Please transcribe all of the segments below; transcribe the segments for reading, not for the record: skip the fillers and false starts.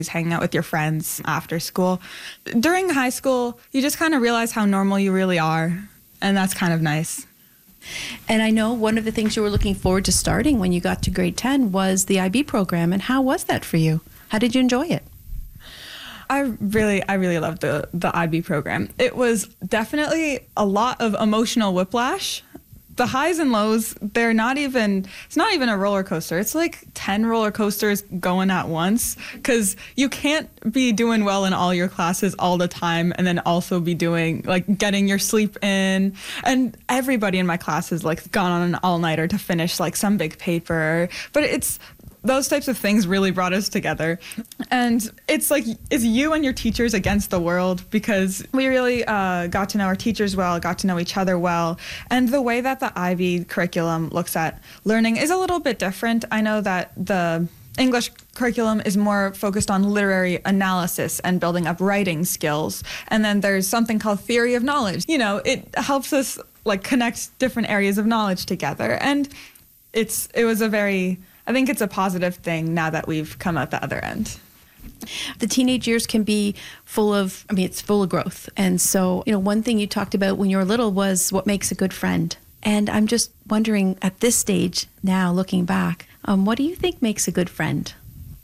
hanging out with your friends after school. During high school, you just kind of realize how normal you really are, and that's kind of nice. And I know one of the things you were looking forward to starting when you got to grade 10 was the IB program. And how was that for you? How did you enjoy it? I really loved the IB program. It was definitely a lot of emotional whiplash. The highs and lows, it's not even a roller coaster. It's like 10 roller coasters going at once, because you can't be doing well in all your classes all the time and then also be doing, like, getting your sleep in. And everybody in my class has, like, gone on an all-nighter to finish, like, some big paper. But those types of things really brought us together. And it's you and your teachers against the world, because we really got to know our teachers well, got to know each other well. And the way that the IB curriculum looks at learning is a little bit different. I know that the English curriculum is more focused on literary analysis and building up writing skills. And then there's something called theory of knowledge. You know, it helps us, like, connect different areas of knowledge together. And I think it's a positive thing now that we've come out the other end. The teenage years can be it's full of growth. And so, one thing you talked about when you were little was what makes a good friend. And I'm just wondering, at this stage now, looking back, what do you think makes a good friend?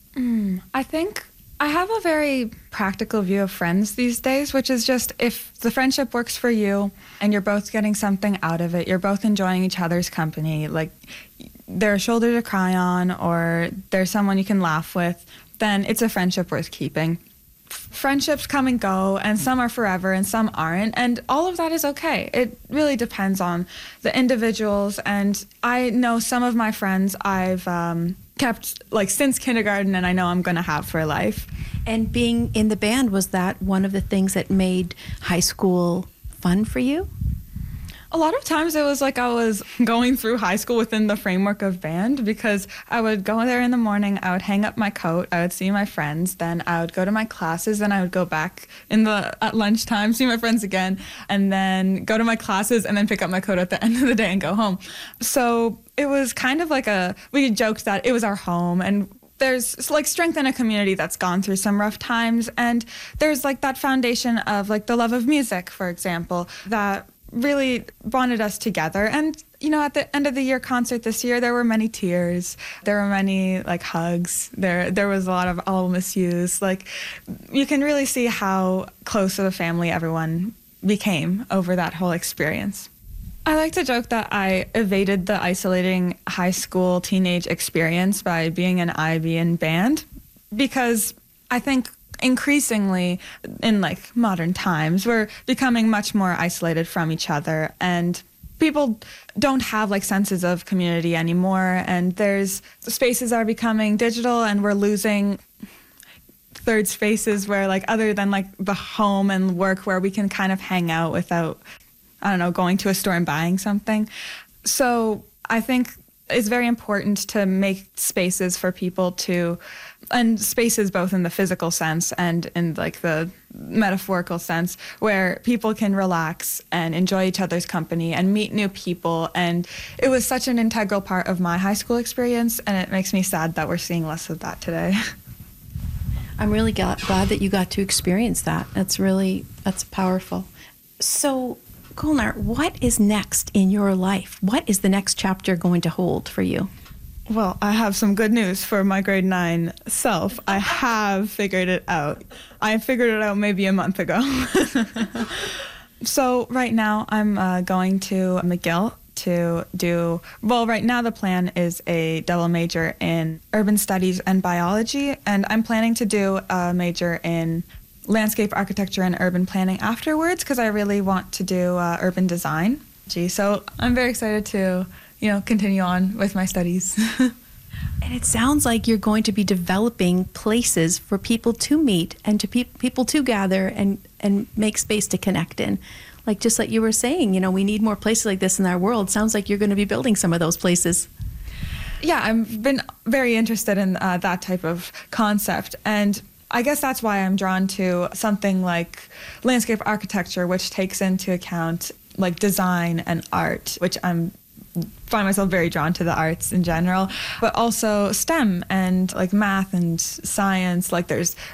I think I have a very practical view of friends these days, which is just if the friendship works for you and you're both getting something out of it, you're both enjoying each other's company, like they're a shoulder to cry on or there's someone you can laugh with, then it's a friendship worth keeping. Friendships come and go, and some are forever and some aren't, and all of that is okay. It really depends on the individuals, and I know some of my friends I've kept like since kindergarten, and I know I'm going to have for life. And being in the band, was that one of the things that made high school fun for you? A lot of times it was like I was going through high school within the framework of band, because I would go there in the morning, I would hang up my coat, I would see my friends, then I would go to my classes, then I would go back at lunchtime, see my friends again, and then go to my classes and then pick up my coat at the end of the day and go home. So it was kind of like we joked that it was our home, and there's like strength in a community that's gone through some rough times, and there's like that foundation of like the love of music, for example, that really bonded us together. And, at the end of the year concert this year, there were many tears. There were many, like, hugs. There was a lot of "I'll miss yous." Like, you can really see how close of a family everyone became over that whole experience. I like to joke that I evaded the isolating high school teenage experience by being an IB in band, because I think increasingly in like modern times, we're becoming much more isolated from each other, and people don't have like senses of community anymore, and there's spaces are becoming digital, and we're losing third spaces where, like, other than like the home and work, where we can kind of hang out without, I don't know, going to a store and buying something. So I think it's very important to make spaces for people and spaces both in the physical sense and in like the metaphorical sense, where people can relax and enjoy each other's company and meet new people. And it was such an integral part of my high school experience, and it makes me sad that we're seeing less of that today. I'm really glad that you got to experience that. That's powerful. So, Golnar, what is next in your life? What is the next chapter going to hold for you? Well, I have some good news for my grade 9 self. I have figured it out. I figured it out maybe a month ago. So right now I'm going to McGill to right now the plan is a double major in urban studies and biology, and I'm planning to do a major in landscape architecture and urban planning afterwards, because I really want to do urban design. So I'm very excited to, continue on with my studies. And it sounds like you're going to be developing places for people to meet and to people to gather and make space to connect in. Like, just like you were saying, we need more places like this in our world. Sounds like you're going to be building some of those places. Yeah, I've been very interested in that type of concept, and I guess that's why I'm drawn to something like landscape architecture, which takes into account like design and art, which I find myself very drawn to the arts in general, but also STEM and like math and science. Like there's